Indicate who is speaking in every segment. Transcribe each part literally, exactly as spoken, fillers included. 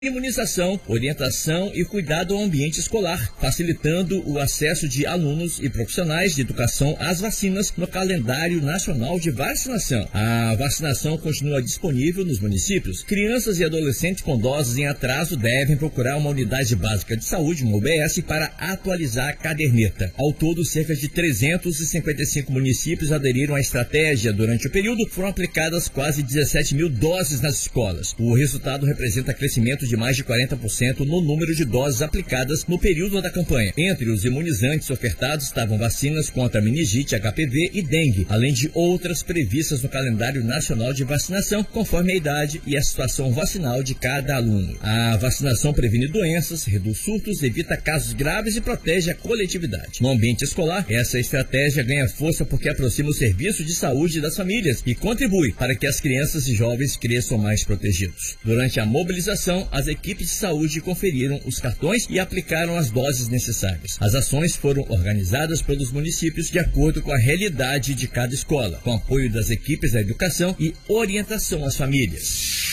Speaker 1: Imunização, orientação e cuidado ao ambiente escolar, facilitando o acesso de alunos e profissionais de educação às vacinas no calendário nacional de vacinação. A vacinação continua disponível nos municípios. Crianças e adolescentes com doses em atraso devem procurar uma unidade básica de saúde, uma U B S, para atualizar a caderneta. Ao todo, cerca de trezentos e cinquenta e cinco municípios aderiram à estratégia. Durante o período, foram aplicadas quase dezessete mil doses nas escolas. O resultado representa crescimento de de mais de quarenta por cento no número de doses aplicadas no período da campanha. Entre os imunizantes ofertados estavam vacinas contra meningite, H P V e dengue, além de outras previstas no calendário nacional de vacinação, conforme a idade e a situação vacinal de cada aluno. A vacinação previne doenças, reduz surtos, evita casos graves e protege a coletividade. No ambiente escolar, essa estratégia ganha força porque aproxima o serviço de saúde das famílias e contribui para que as crianças e jovens cresçam mais protegidos. Durante a mobilização, as equipes de saúde conferiram os cartões e aplicaram as doses necessárias. As ações foram organizadas pelos municípios de acordo com a realidade de cada escola, com apoio das equipes da educação e orientação às famílias.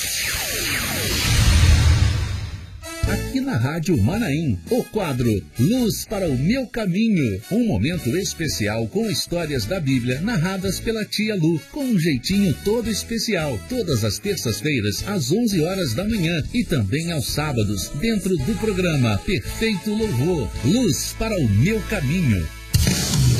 Speaker 2: Aqui na Rádio Manaim, o quadro Luz para o Meu Caminho. Um momento especial com histórias da Bíblia narradas pela tia Lu, com um jeitinho todo especial. Todas as terças-feiras, às onze horas da manhã e também aos sábados, dentro do programa Perfeito Louvor. Luz para o Meu Caminho.